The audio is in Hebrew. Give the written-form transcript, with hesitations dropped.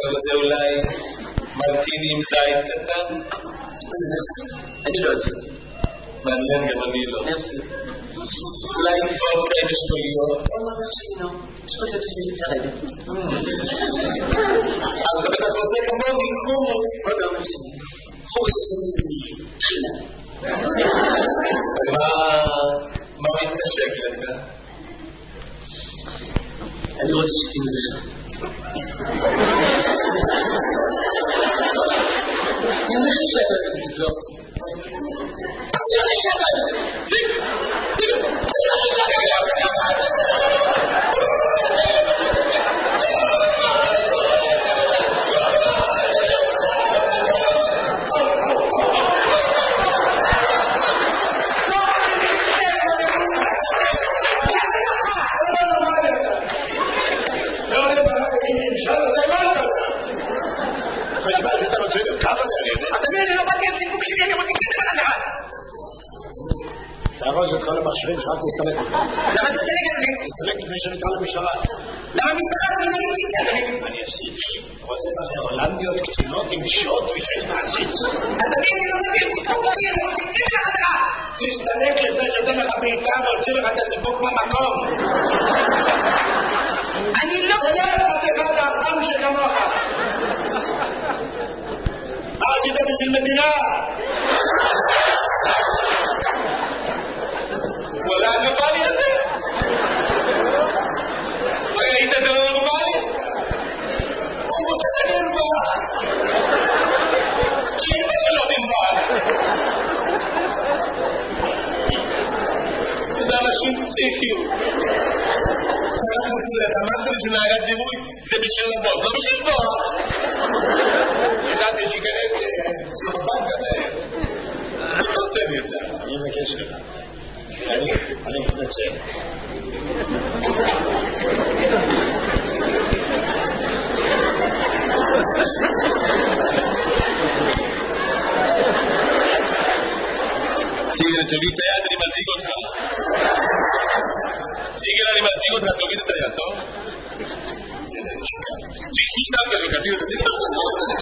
רוצה אולי מרטיני עם זית קטן? אני לא אצא. מעניין, גם אני לא. מרסי. אולי נפות כאלה שטוליות? מרסי, לא. שטוליות עושה לי צרבת. אז אתה בטח רוצה כמוני, חומוס. לא, מרסי. חומוס עושה לי טחינה. אז מה מתנשק לך? אני רוצה שתינו לך. אני אומר לך שאתה אוהבת לבלוע אותי. זה לא נשאר אוהבת. זה לא נשאר תארוז את כל המכשירים שרק תסתלק. למה תסתלק את לי? תסתלק לפני שנקרא למשטרה. למה משטרה? אני ניסיתי. אני עשיתי. רוצה הולנדיות קטנות עם שוט ושאין מעשית. אני לא מבין סיפוק שלי, אני רוצה לתת לך חזרה. תסתלק לפני שאתן לך בעיטה והוציא לך את הסיפוק במקום. אני לא... תהיה לך אחד האפם שכמוך. מה עשית בשביל מדינה? וואלה, הנורמלי הזה? ראית זה לא נורמלי? הוא רוצה זה נורמל. שיראה שלא נורמל. זה אנשים פסיכיים. אתה אמרת לי שנהגת דימוי זה בשביל לבוא, לא בשביל לבוא. ידעתי שיכנס סרבן כזה. אני תרצה לי את זה. אני מבקש לך. אני מתנצל. סיגר, תוריד את היד, אני מזיג אותך. סיגר, אני מזיג אותך, תוריד את היד, טוב? שמת שלך, תציג את זה.